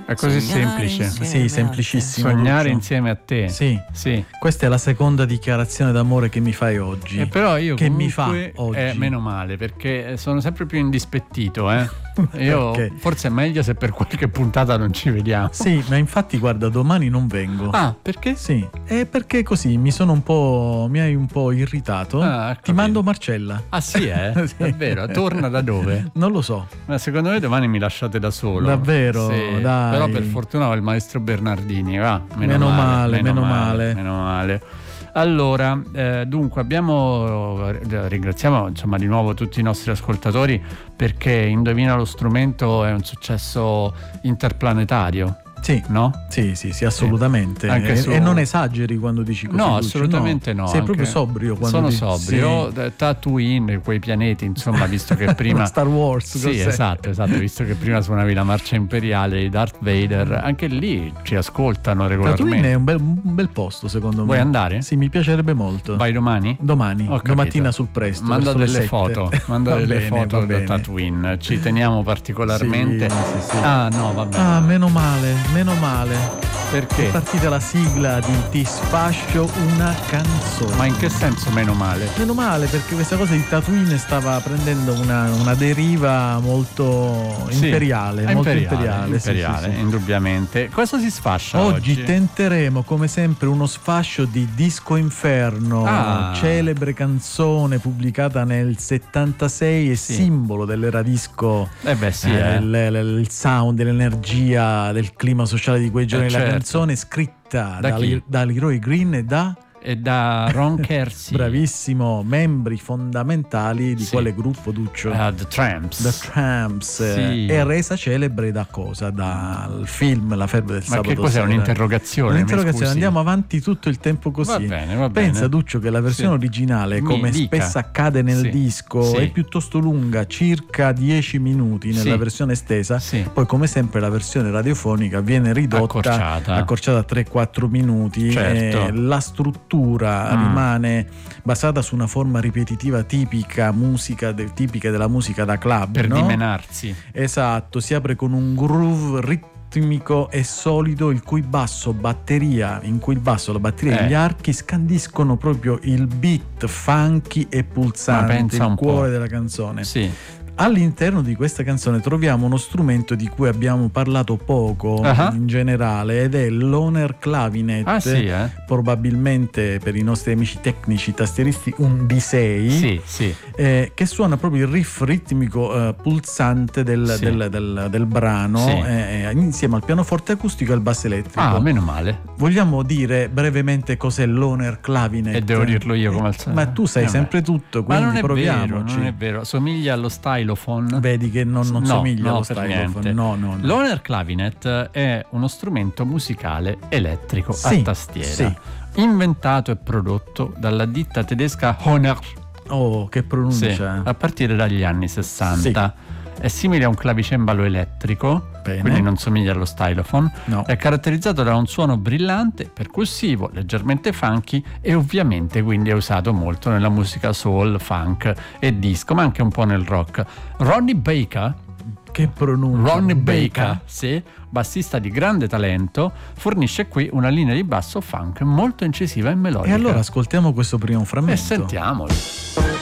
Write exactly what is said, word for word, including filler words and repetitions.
È così semplice. Sì, semplicissimo. Sognare Duccio. insieme a te. Sì. Sì. Questa è la seconda dichiarazione d'amore che mi fai oggi. E però io che mi comunque fa oggi. Eh, meno male, perché sono sempre più indispettito, eh. Io forse è meglio se per qualche puntata non ci vediamo. Sì, ma infatti guarda, domani non vengo. Ah, perché? Sì, è perché così mi sono un po'. mi hai un po' irritato. Ah, Ti mando Marcella. Ah sì, eh? Sì. È vero, torna da dove? Non lo so. Ma secondo me domani mi lasciate da solo. Davvero? Sì. Dai. Però per fortuna ho il maestro Bernardini, va. Meno, Meno male, male, meno male. Meno male. Allora, eh, dunque abbiamo ringraziamo insomma di nuovo tutti i nostri ascoltatori, perché Indovina lo strumento è un successo interplanetario. Sì, no? Sì, sì, sì, assolutamente. Sì. Anche e, su... e non esageri quando dici così. No, Duccio, assolutamente no. no. Sei anche... proprio sobrio quando Sono dici... sobrio. Sì. Tatooine, quei pianeti, insomma, visto che prima Star Wars. Sì, cos'è? esatto, esatto, visto che prima suonavi la marcia imperiale di Darth Vader, anche lì ci ascoltano regolarmente. Tatooine è un bel, un bel posto, secondo me. Vuoi andare? Sì, mi piacerebbe molto. Vai domani? Domani, Ho capito. domattina sul presto. Manda verso le delle sette. foto, manda Va delle bene, foto va da bene. Tatooine, ci teniamo particolarmente. Sì, sì, sì. Ah no, vabbè. Ah, meno male, meno male. Perché? È partita la sigla di Ti sfascio una canzone. Ma in che senso meno male? Meno male, perché questa cosa di Tatooine stava prendendo una, una deriva molto Sì, imperiale, molto imperiale, imperiale, imperiale, sì, sì, sì. indubbiamente. Cosa si sfascia oggi? Oggi tenteremo come sempre uno sfascio di Disco Inferno, Ah. celebre canzone pubblicata nel settantasei e Sì. simbolo dell'era disco. Eh beh sì, Eh, eh. il, il- il sound, l'energia del clima sociale di quei giorni. Eh, La certo. canzone scritta Da da, chi? da Leroy Green e da E da Ron Kersey. bravissimo, membri fondamentali di Sì. quale gruppo, Duccio? Uh, The Tramps. The Tramps. Sì. È resa celebre da cosa? Dal film La febbre del Ma sabato che cos'è? sera. Un'interrogazione? Un'interrogazione, Mi scusi. andiamo avanti tutto il tempo così. Va bene, va bene. Pensa, Duccio, che la versione Sì. originale, Mi come dica. spesso accade nel Sì. disco, Sì. è piuttosto lunga, circa dieci minuti nella Sì. versione estesa. Sì. Poi, come sempre, la versione radiofonica viene ridotta, Accorciata. accorciata a tre quattro minuti. Certo. E la struttura Mm. rimane basata su una forma ripetitiva tipica, musica de- tipica della musica da club. Per no? dimenarsi. Esatto, si apre con un groove ritmico e solido, il cui basso batteria, in cui il basso, la batteria Eh. e gli archi scandiscono proprio il beat funky e Ma pulsante, pensa il un cuore po'. della canzone. Sì. All'interno di questa canzone troviamo uno strumento di cui abbiamo parlato poco Ah. in generale, ed è l'Honer Clavinet. Ah sì, eh? Probabilmente per i nostri amici tecnici tastieristi un D sei. Sì, sì. Eh, che suona proprio il riff ritmico eh, pulsante del, Sì. del, del, del brano, Sì. eh, insieme al pianoforte acustico e al basso elettrico. Ah, meno male. Vogliamo dire brevemente cos'è l'Honer Clavinet? E devo dirlo io come al Eh, solito. Ma tu sai Eh beh. sempre tutto, Ma quindi non è proviamoci. vero, non è vero. Somiglia allo stylophone. Vedi che non, non No, somiglia no, allo per stylophone. niente. No, no, no. L'Honer Clavinet è uno strumento musicale elettrico Sì, a tastiera, sì. inventato e prodotto dalla ditta tedesca Honer, Oh, che sì, pronuncia. a partire dagli anni sessanta. È simile a un clavicembalo elettrico, Bene. quindi non somiglia allo stylophone. No. È caratterizzato da un suono brillante, percussivo, leggermente funky e ovviamente quindi è usato molto nella musica soul, funk e disco, ma anche un po' nel rock. Ronnie Baker, Che pronuncia. Ronnie Baker, sì, bassista di grande talento, fornisce qui una linea di basso funk molto incisiva e melodica. E allora ascoltiamo questo primo frammento. E sentiamolo.